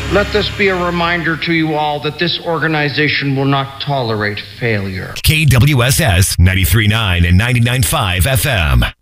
Let this be a reminder to you all that this organization will not tolerate failure. KWSS 93.9 and 99.5 FM.